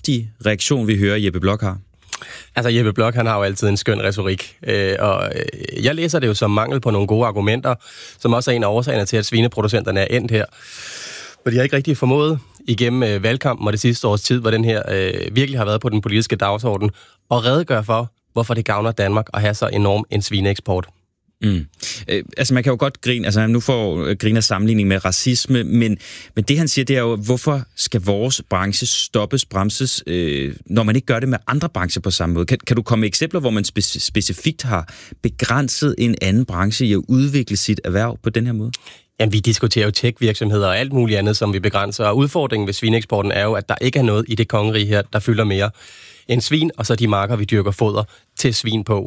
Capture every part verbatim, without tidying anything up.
fornuftig reaktion, vi hører Jeppe Bloch har? Altså Jeppe Bloch, han har jo altid en skøn retorik, øh, og øh, jeg læser det jo som mangel på nogle gode argumenter, som også er en af årsagerne til, at svineproducenterne er endt her. For de har ikke rigtig formået igennem øh, valgkampen og det sidste års tid, hvor den her øh, virkelig har været på den politiske dagsorden, og redegøre for, hvorfor det gavner Danmark at have så enorm en svineeksport. Mm. Øh, altså man kan jo godt grine, altså nu får grine af sammenligning med racisme, men, men det han siger, det er jo, hvorfor skal vores branche stoppes, bremses, øh, når man ikke gør det med andre brancher på samme måde? Kan, kan du komme med eksempler, hvor man spe- specifikt har begrænset en anden branche i at udvikle sit erhverv på den her måde? Jamen, vi diskuterer jo tech-virksomheder og alt muligt andet, som vi begrænser, og udfordringen ved svineeksporten er jo, at der ikke er noget i det kongerige her, der fylder mere end svin, og så de marker, vi dyrker foder til svin på.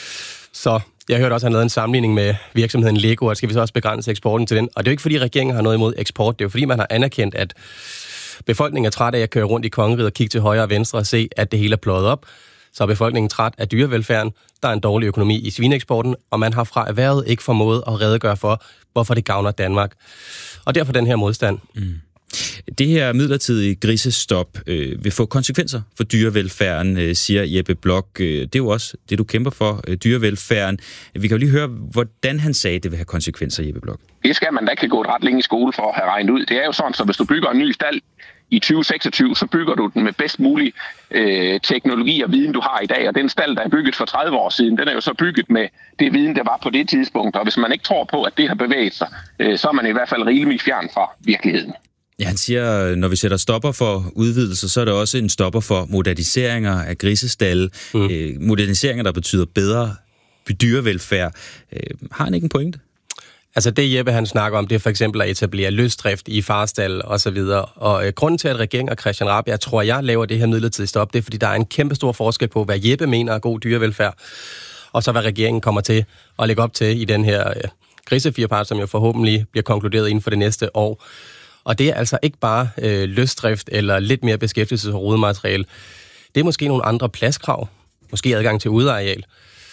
Så jeg hørte også, at han lavede en sammenligning med virksomheden Lego, og skal vi så også begrænse eksporten til den? Og det er jo ikke, fordi regeringen har noget imod eksport, det er jo, fordi man har anerkendt, at befolkningen er træt af at køre rundt i kongeriget og kigge til højre og venstre og se, at det hele er pløjet op. Så er befolkningen træt af dyrevelfærden, der er en dårlig økonomi i svineeksporten, og man har fra erhvervet ikke formået at redegøre for, hvorfor det gavner Danmark. Og derfor den her modstand. Mm. Det her midlertidige grisestop øh, vil få konsekvenser for dyrevelfærden, øh, siger Jeppe Bloch. Det er jo også det, du kæmper for, øh, dyrevelfærden. Vi kan jo lige høre, hvordan han sagde, det vil have konsekvenser, Jeppe Bloch. Det skal man da ikke gå et ret længe i skole for at have regnet ud. Det er jo sådan, så hvis du bygger en ny stald i tyve seksogtyve, så bygger du den med bedst mulig øh, teknologi og viden, du har i dag. Og den stald, der er bygget for tredive år siden, den er jo så bygget med det viden, der var på det tidspunkt. Og hvis man ikke tror på, at det har bevæget sig, øh, så er man i hvert fald rimelig fjern fra virkeligheden. Ja, han siger, når vi sætter stopper for udvidelser, så er der også en stopper for moderniseringer af grisestalde. Mm. Øh, moderniseringer, der betyder bedre dyrevelfærd. Øh, har han ikke en pointe? Altså det Jeppe han snakker om, det er for eksempel at etablere løsdrift i farstal og så videre. Og øh, grunden til, at regeringen og Christian Rabjerg, tror jeg, laver det her midlertidige stop, det er, fordi der er en kæmpe stor forskel på, hvad Jeppe mener er god dyrevelfærd, og så hvad regeringen kommer til at lægge op til i den her øh, grisefirepart, som jo forhåbentlig bliver konkluderet inden for det næste år. Og det er altså ikke bare øh, løsdrift eller lidt mere beskæftigelse og rodemateriale. Det er måske nogle andre pladskrav, måske adgang til udeareal.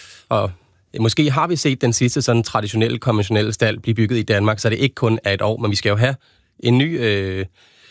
Og måske har vi set den sidste sådan traditionelle, konventionelle stald blive bygget i Danmark, så det ikke kun er et år, men vi skal jo have en ny, øh,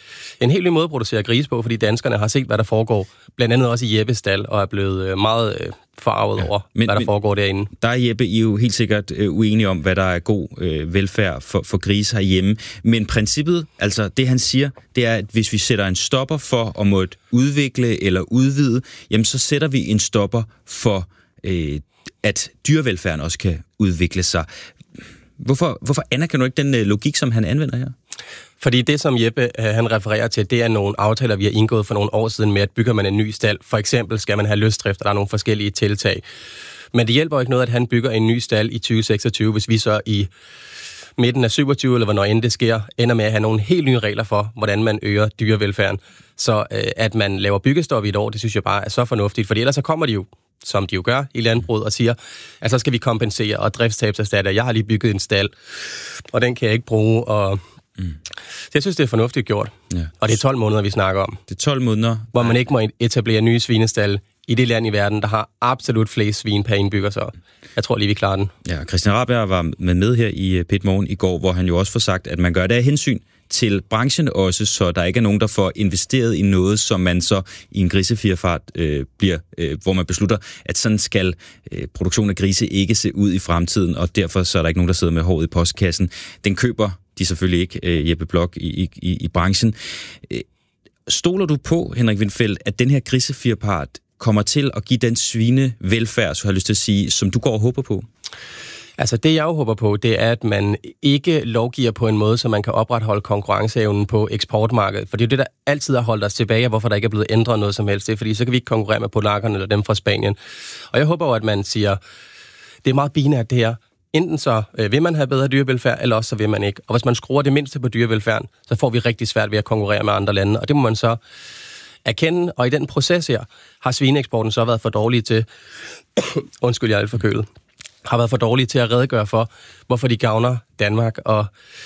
en helt ny måde at producere grise på, fordi danskerne har set, hvad der foregår, blandt andet også i Jeppes stald, og er blevet meget øh, forarvet ja, over, men, hvad der men, foregår derinde. Der er Jeppe, I er jo helt sikkert øh, uenige om, hvad der er god øh, velfærd for, for grise herhjemme, men princippet, altså det han siger, det er, at hvis vi sætter en stopper for at måtte udvikle eller udvide, jamen så sætter vi en stopper for øh, at dyrevelfærden også kan udvikle sig. Hvorfor, hvorfor anerkender du ikke den logik, som han anvender her? Fordi det, som Jeppe han refererer til, det er nogle aftaler, vi har indgået for nogle år siden med, at bygger man en ny stald. For eksempel skal man have løsdrift, og der er nogle forskellige tiltag. Men det hjælper ikke noget, at han bygger en ny stald i tyve seksogtyve, hvis vi så i midten af syvogtyve, eller hvornår end det sker, ender med at have nogle helt nye regler for, hvordan man øger dyrevelfærden. Så øh, at man laver byggestop i et år, det synes jeg bare er så fornuftigt, for ellers så kommer de jo, som de jo gør i landbruget, og siger, at så skal vi kompensere og driftstabserstatte. Jeg har lige bygget en stald, og den kan jeg ikke bruge. Og mm. Så jeg synes, det er fornuftigt gjort. Ja. Og det er tolv måneder, vi snakker om. Det er tolv måneder? Hvor man ikke må etablere nye svinestalde i det land i verden, der har absolut flest svin per indbygger, så jeg tror lige, vi klarer den. Ja, Christian Rabjerg var med, med her i P et Morgen i går, hvor han jo også får sagt, at man gør det af hensyn til branchen også, så der ikke er nogen, der får investeret i noget, som man så i en grisefirefart øh, bliver, øh, hvor man beslutter, at sådan skal øh, produktion af grise ikke se ud i fremtiden, og derfor så er der ikke nogen, der sidder med håret i postkassen. Den køber de selvfølgelig ikke, øh, Jeppe Bloch, i, i, i branchen. Øh, stoler du på, Henrik Windfeldt, at den her grisefirepart kommer til at give den svinevelfærd, så har jeg lyst til at sige, som du går og håber på? Altså det, jeg jo håber på, det er, at man ikke lovgiver på en måde, så man kan opretholde konkurrenceevnen på eksportmarkedet. For det er jo det, der altid har holdt os tilbage, og hvorfor der ikke er blevet ændret noget som helst. Det er, fordi så kan vi ikke konkurrere med polakkerne eller dem fra Spanien. Og jeg håber jo, at man siger, det er meget binært det her. Enten så øh, vil man have bedre dyrevelfærd, eller også så vil man ikke. Og hvis man skruer det mindste på dyrevelfærden, så får vi rigtig svært ved at konkurrere med andre lande. Og det må man så erkende. Og i den proces her har svineeksporten så været for dårlig til, undskyld, jeg er alt forkølet, har været for dårlige til at redegøre for, hvorfor de gavner Danmark. Og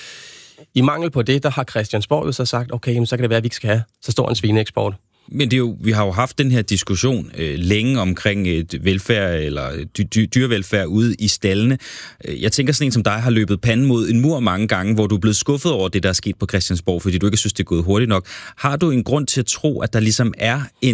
i mangel på det, der har Christiansborg jo så sagt, okay, så kan det være, at vi ikke skal have så stor en svineeksport. Men det er jo, vi har jo haft den her diskussion øh, længe omkring et velfærd eller dy- dy- dyrevelfærd ude i staldene. Jeg tænker sådan en som dig har løbet panden mod en mur mange gange, hvor du er blevet skuffet over det, der er sket på Christiansborg, fordi du ikke synes, det er gået hurtigt nok. Har du en grund til at tro, at der ligesom er en